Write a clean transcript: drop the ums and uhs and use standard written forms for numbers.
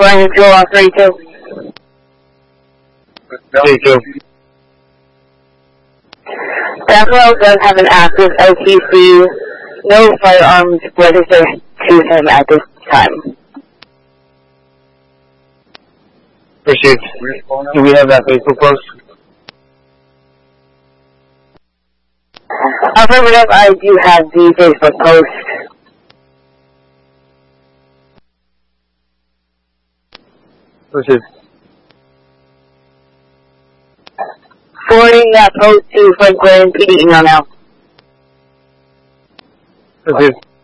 going to fuel on 32. 32. Buffalo does have an active OTC, no firearms registered to him at this time. Received. Do we have that Facebook post? Affirmative, I do have the Facebook post. Received. Forwarding that post to Franklin PD email now. Received.